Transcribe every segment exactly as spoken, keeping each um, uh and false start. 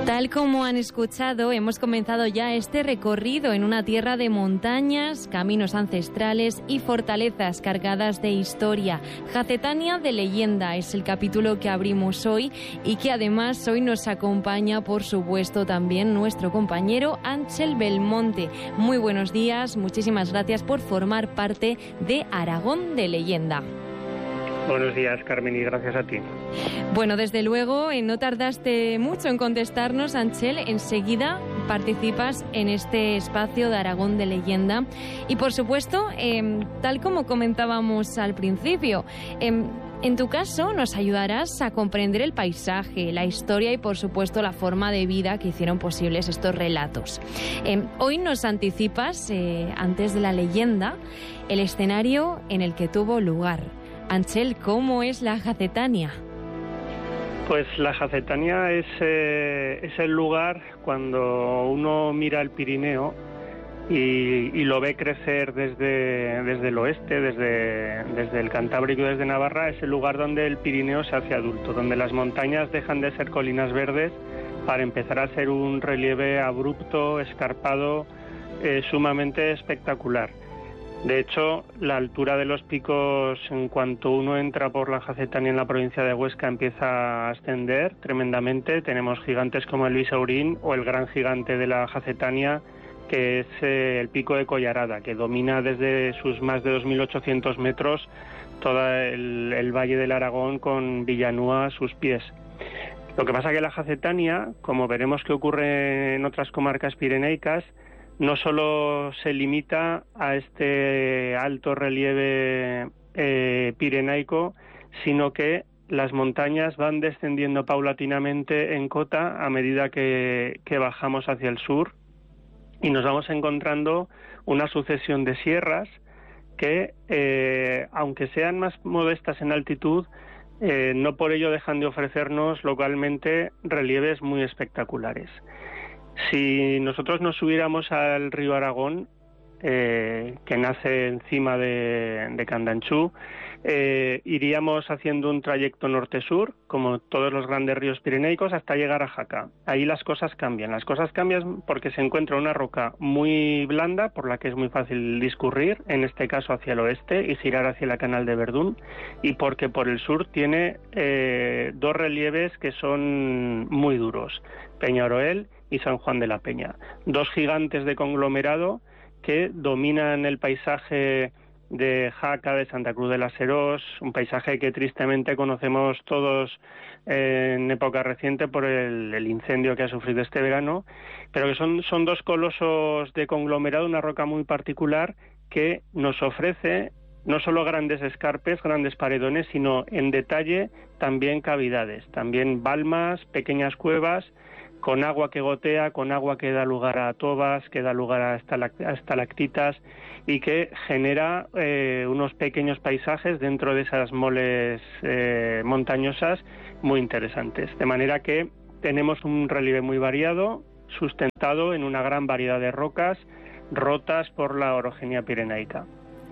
Tal como han escuchado, hemos comenzado ya este recorrido en una tierra de montañas, caminos ancestrales y fortalezas cargadas de historia. Jacetania de Leyenda es el capítulo que abrimos hoy y que además hoy nos acompaña, por supuesto, también nuestro compañero Ángel Belmonte. Muy buenos días, muchísimas gracias por formar parte de Aragón de Leyenda. Buenos días, Carmen, y gracias a ti. Bueno, desde luego, eh, no tardaste mucho en contestarnos, Ángel. Enseguida participas en este espacio de Aragón de Leyenda. Y, por supuesto, eh, tal como comentábamos al principio, eh, en tu caso nos ayudarás a comprender el paisaje, la historia y, por supuesto, la forma de vida que hicieron posibles estos relatos. Eh, hoy nos anticipas, eh, antes de la leyenda, el escenario en el que tuvo lugar. Ángel, ¿cómo es la Jacetania? Pues la Jacetania es, eh, es el lugar cuando uno mira el Pirineo y, y lo ve crecer desde, desde el oeste, desde, desde el Cantábrico y desde Navarra, es el lugar donde el Pirineo se hace adulto, donde las montañas dejan de ser colinas verdes para empezar a ser un relieve abrupto, escarpado, eh, sumamente espectacular. De hecho, la altura de los picos, en cuanto uno entra por la Jacetania en la provincia de Huesca, empieza a ascender tremendamente. Tenemos gigantes como el Bisaurín o el gran gigante de la Jacetania, que es eh, el Pico de Collarada, que domina desde sus más de dos mil ochocientos metros todo el, el Valle del Aragón con Villanúa a sus pies. Lo que pasa que la Jacetania, como veremos que ocurre en otras comarcas pireneicas, no solo se limita a este alto relieve eh, pirenaico, sino que las montañas van descendiendo paulatinamente en cota a medida que, que bajamos hacia el sur y nos vamos encontrando una sucesión de sierras que, eh, aunque sean más modestas en altitud, eh, no por ello dejan de ofrecernos localmente relieves muy espectaculares. Si nosotros nos subiéramos al río Aragón, eh, que nace encima de, de Candanchú, eh, iríamos haciendo un trayecto norte-sur, como todos los grandes ríos pireneicos, hasta llegar a Jaca. Ahí las cosas cambian. Las cosas cambian porque se encuentra una roca muy blanda, por la que es muy fácil discurrir, en este caso hacia el oeste, y girar hacia la Canal de Verdún, y porque por el sur tiene eh, dos relieves que son muy duros, Peñaroel y San Juan de la Peña, dos gigantes de conglomerado que dominan el paisaje de Jaca, de Santa Cruz de la Serós, un paisaje que tristemente conocemos todos eh, en época reciente por el, el incendio que ha sufrido este verano, pero que son, son dos colosos de conglomerado, una roca muy particular que nos ofrece no solo grandes escarpes, grandes paredones, sino en detalle también cavidades, también balmas, pequeñas cuevas, con agua que gotea, con agua que da lugar a tobas, que da lugar a estalactitas y que genera eh, unos pequeños paisajes dentro de esas moles eh, montañosas muy interesantes. De manera que tenemos un relieve muy variado, sustentado en una gran variedad de rocas rotas por la orogenia pirenaica.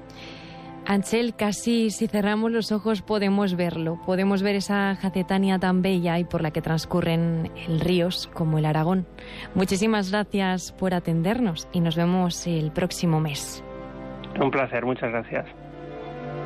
Ángel, casi si cerramos los ojos podemos verlo, podemos ver esa Jacetania tan bella y por la que transcurren el ríos como el Aragón. Muchísimas gracias por atendernos y nos vemos el próximo mes. Un placer, muchas gracias.